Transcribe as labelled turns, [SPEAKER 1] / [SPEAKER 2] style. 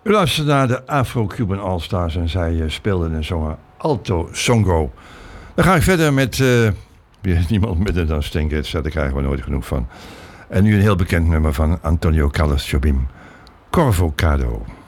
[SPEAKER 1] U luisterde naar de Afro-Cuban All-Stars en zij speelden en zongen Alto Songo. Dan ga ik verder met weer niemand minder dan Stan Getz. Daar krijgen we nooit genoeg van. En nu een heel bekend nummer van Antonio Carlos Jobim. Corvocado.